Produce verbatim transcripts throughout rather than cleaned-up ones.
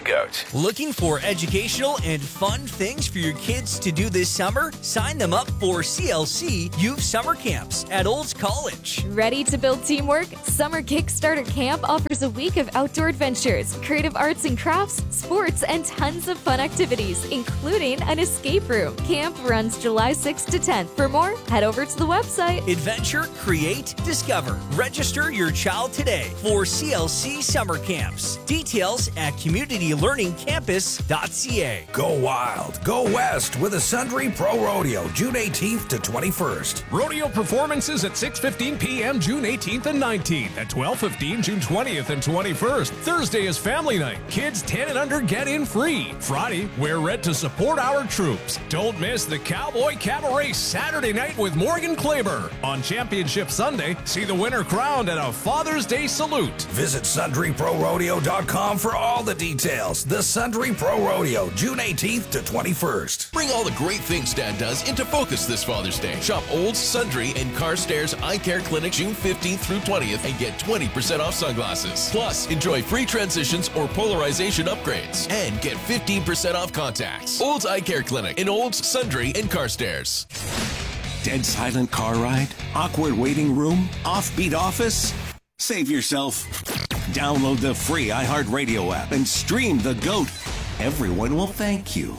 GOAT. Looking for educational and fun things for your kids to do this summer? Sign them up for C L C Youth Summer Camps at Olds College. Ready to build teamwork? Summer Kickstarter Camp offers a week of outdoor adventures, creative arts and crafts, sports, and tons of fun activities, including an escape room. Camp runs July sixth to tenth. For more, head over to the website. Adventure, create, discover. Register your child today for C L C Summer Camps. Details at community learning campus dot c a. Go wild, go west with a Sundre Pro Rodeo, June eighteenth to twenty-first. Rodeo performances at six fifteen p.m. June eighteenth and nineteenth. At twelve fifteen June twentieth and twenty-first. Thursday is family night. Kids ten and under get in free. Friday, wear red to support our troops. Don't miss the Cowboy Cabaret Saturday night with Morgan Klaber. On Championship Sunday, see the winner crowned at a Father's Day salute. Visit Sundre Pro Rodeo dot com for all the details. The Sundre Pro Rodeo, June eighteenth to twenty-first. Bring all the great things Dad does into focus this Father's Day. Shop Olds, Sundre, and Carstairs Eye Care Clinic June fifteenth through twentieth and get twenty percent off sunglasses. Plus, enjoy free transitions or polarization upgrades and get fifteen percent off contacts. Olds Eye Care Clinic in Olds, Sundre, and Carstairs. Dead silent car ride? Awkward waiting room? Offbeat office? Save yourself. Download the free iHeartRadio app and stream The GOAT. Everyone will thank you.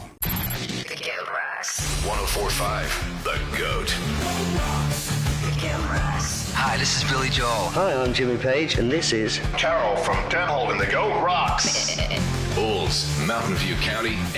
one oh four point five, The GOAT. Hi, this is Billy Joel. Hi, I'm Jimmy Page, and this is Carol from Denholm in The GOAT Rocks. Olds, Mountain View County,